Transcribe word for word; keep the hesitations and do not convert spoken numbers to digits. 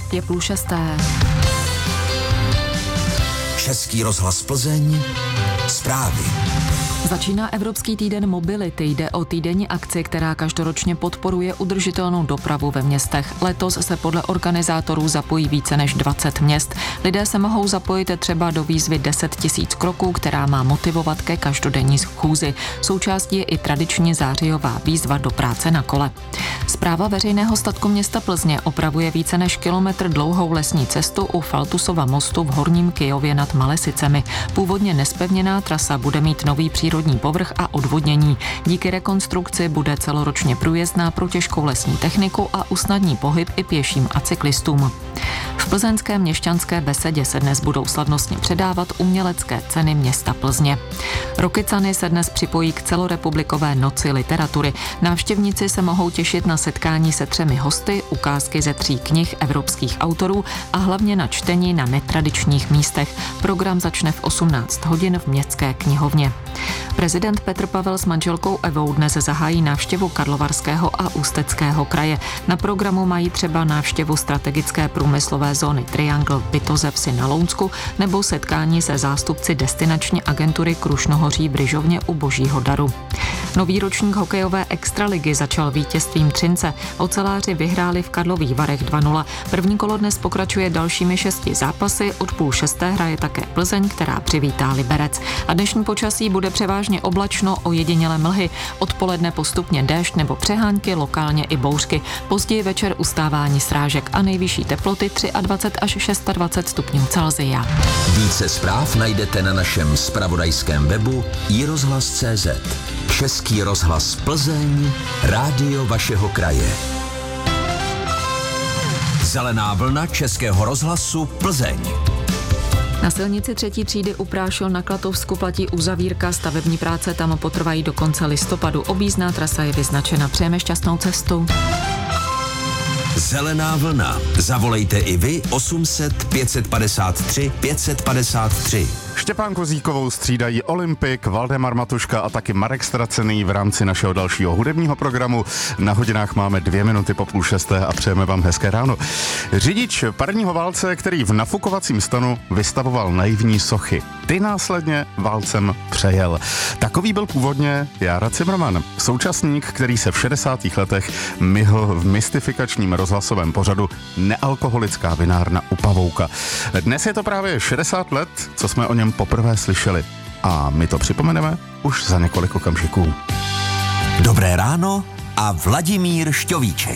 Je půl šesté. Český rozhlas Plzeň. Zprávy. Začíná Evropský týden mobility. Jde o týdenní akci, která každoročně podporuje udržitelnou dopravu ve městech. Letos se podle organizátorů zapojí více než dvacet měst. Lidé se mohou zapojit třeba do výzvy deset tisíc kroků, která má motivovat ke každodenní schůzi. Součástí je i tradiční zářijová výzva do práce na kole. Správa veřejného statku města Plzně opravuje více než kilometr dlouhou lesní cestu u Faltusova mostu v Horním Kyjově nad Malesicemi. Původně nespevněná trasa bude mít nový přírodní povrch a odvodnění. Díky rekonstrukci bude celoročně průjezdná pro těžkou lesní techniku a usnadní pohyb i pěším a cyklistům. V plzeňské měšťanské besedě se dnes budou slavnostně předávat umělecké ceny města Plzně. Rokycany se dnes připojí k celorepublikové noci literatury. Návštěvníci se mohou těšit na setkání se třemi hosty, ukázky ze tří knih evropských autorů a hlavně na čtení na netradičních místech. Program začne v osmnáct hodin v městské knihovně. Prezident Petr Pavel s manželkou Evou dnes zahájí návštěvu Karlovarského a Ústeckého kraje. Na programu mají třeba návštěvu strategické průmyslové zóny Triangle Pitozevsi na Lounsku nebo setkání se zástupci destinační agentury Krušnohoří Bryžovně u Božího daru. Nový ročník hokejové extraligy začal vítězstvím Třince. Oceláři vyhráli v Karlových Varech dva nula. První kolo dnes pokračuje dalšími šesti zápasy. Od půl šesté hraje také Plzeň, která přivítá Liberec. A dnešní počasí bude převážně oblačno, ojedinělé mlhy. Odpoledne postupně déšť nebo přehánky, lokálně i bouřky. Později večer ustávání srážek a nejvyšší teploty dvacet tři až dvacet šest stupňů Celsia. Více zpráv najdete na našem zpravodajském webu i rozhlas tečka cé zet. Český rozhlas Plzeň, rádio vašeho kraje. Zelená vlna Českého rozhlasu Plzeň. Na silnici třetí třídy u Prášil na Klatovsku platí uzavírka, stavební práce tam potrvají do konce listopadu. Objízdná trasa je vyznačena. Přejeme šťastnou cestu. Zelená vlna. Zavolejte i vy osm set pět padesát tři pět padesát tři. Štěpán Kozíkovou střídají Olympik, Valdemar Matuška a taky Marek Stracený v rámci našeho dalšího hudebního programu. Na hodinách máme dvě minuty po půl šesté a přejeme vám hezké ráno. Řidič parního válce, který v nafukovacím stanu vystavoval naivní sochy. Ty následně válcem přejel. Takový byl původně Jára Cimrman, současník, který se v šedesátých letech myhl v mystifikačním rozhlasovém pořadu Nealkoholická vinárna u Pavouka. Dnes je to právě šedesát let, co jsme o něm poprvé slyšeli. A my to připomeneme už za několik okamžiků. Dobré ráno a Vladimír Šťovíček.